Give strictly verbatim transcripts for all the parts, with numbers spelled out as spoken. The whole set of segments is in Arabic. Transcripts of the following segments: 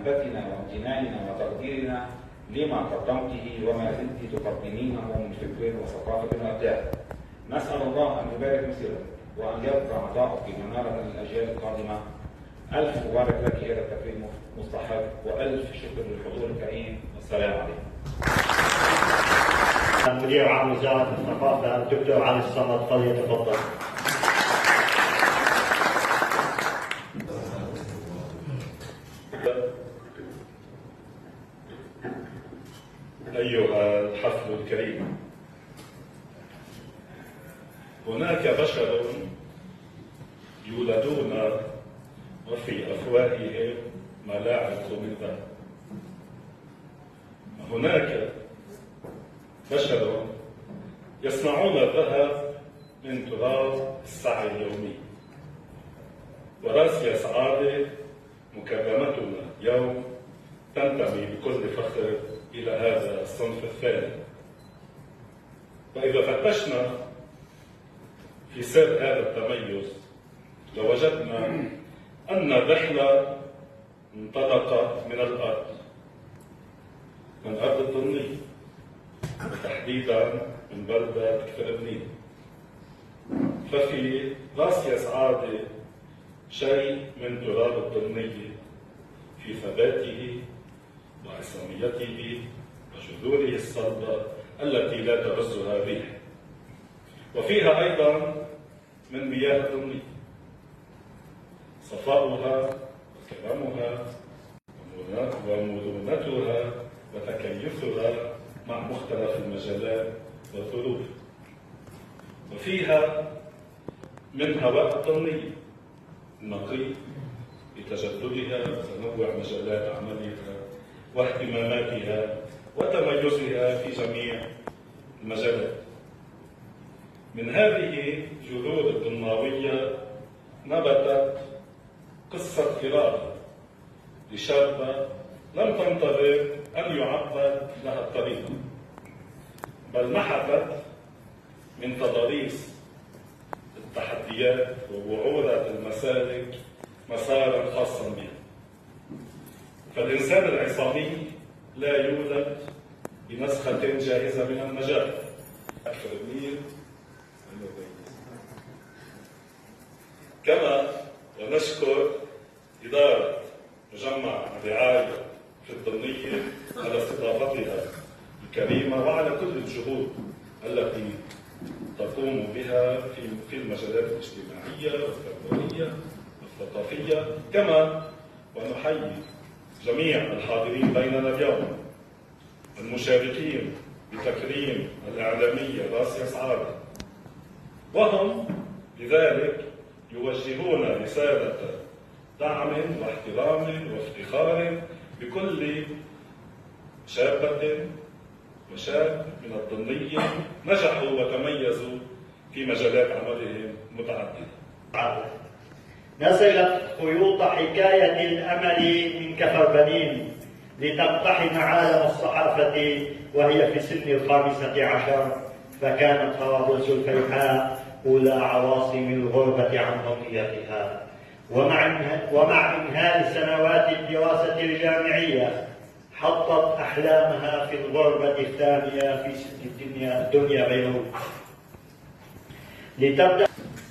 محبتنا وامتناننا وتقديرنا لما قدمته وما زلت تقدمينه من فكر وثقافة وإبداع. نسأل الله أن يبارك مسيرك وأن يبقى عطاؤك منارة للأجيال القادمة. ألف مبارك لك هذا التكريم مستحق، وألف شكر للحضور الكريم، والسلام عليكم. مدير عام وزارة الثقافة الدكتور علي الصمد فليتفضل. أيها الحفل الكريم، هناك بشر يولدون وفي أفواههم ملاعق من ذهب. هناك بشر يصنعون الذهب من تراب السعي اليومي. وراسيا سعادة مكرمتنا اليوم تنتمي بكل فخر إلى هذا الصنف الثاني. وإذا فتشنا في سر هذا التميز لوجدنا أن الرحلة انطلقت من الأرض، من أرض الطنية، وتحديدا من بلدة كفربنين. ففي راسيا سعادة شيء من تراب الطنية في ثباته وعصاميته وجذوره الصلبة التي لا تهزها الريح، وفيها أيضا من مياه الطنية صفاؤها وكرمها ومرونتها وتكيفها مع مختلف المجالات والظروف. وفيها من هواء الطنية النقي بتجددها وتنوع مجالات عملها واهتماماتها وتميزها في جميع المجالات. من هذه جذور الطناوية نبتت قصة فراق لشابة لم تنتظر أن يعبد لها الطريق، بل نحتت من تضاريس التحديات ووعورة المسالك مسارا خاصا بها. فالإنسان العصامي لا يولد بنسخة جاهزة من النجاح. كما ونشكر إدارة مجمع الرعاية في الطنية على استضافتها الكريمة وعلى كل الجهود التي تقوم بها في في المجالات الاجتماعية والتربوية والثقافية. كما ونحيي جميع الحاضرين بيننا اليوم المشاركين بتكريم الإعلامية راسيا سعادة، وهم لذلك يوجهون رسالة دعم واحترام وافتخار بكل شابة وشاب من الطنية نجحوا وتميزوا في مجالات عملهم متعددة. نزلت خيوط حكاية الأمل من كفر بنين لتقتحم عالم الصحافة وهي في سن الخامسة عشر، فكانت طرابلس الفيحاء أولى عواصم الغربة عن بقيتها. ومع ومع إنهاء سنوات الدراسة الجامعية حطت أحلامها في الغربة الثانية في سد الدنيا دنيا بيروت لتبدأ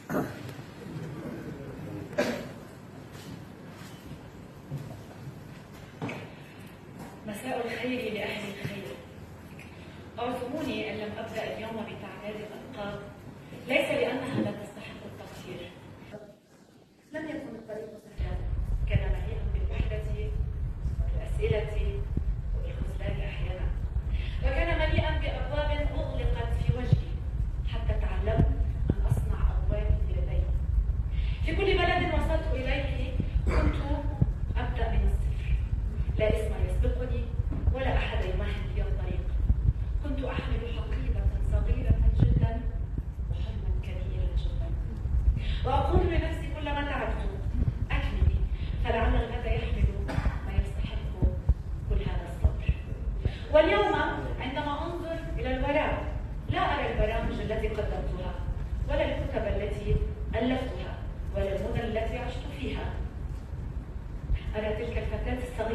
مساء الخير لأهل الخير. أعذروني إن لم أبدأ اليوم بتعداد الألقاب، ليس لأنها لا تستحق التقدير. لم يكن الطريق سهلا، كان مليئا بالوحدة والأسئلة والخذلان أحيانا، وكان مليئا بأبواب أغلقت في وجهي حتى تعلمت أن أصنع أبواب بيدي. في كل بلد وصلت إليه كنت أبدأ من الصفر، لا اسم يسبقني ولا أحد يمهد لي الطريق. كنت أحمل حقيبة صغيرة جدا وحلما كبيرا جدا، وأقول لنفسي كلما تعبت أكملي، فلعل الغد يحمل ما يستحق كل هذا الصبر. واليوم